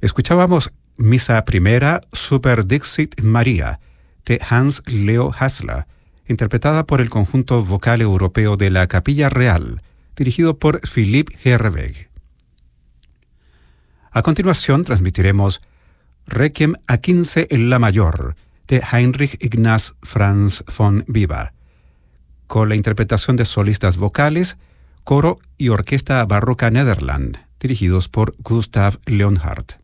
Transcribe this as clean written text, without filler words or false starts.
Escuchábamos Misa Primera, Super Dixit Maria, de Hans Leo Hasler, interpretada por el conjunto vocal europeo de la Capilla Real, dirigido por Philippe Herweg. A continuación transmitiremos Requiem a 15 en la mayor, de Heinrich Ignaz Franz von Weber, con la interpretación de solistas vocales, coro y orquesta barroca Nederland, dirigidos por Gustav Leonhardt.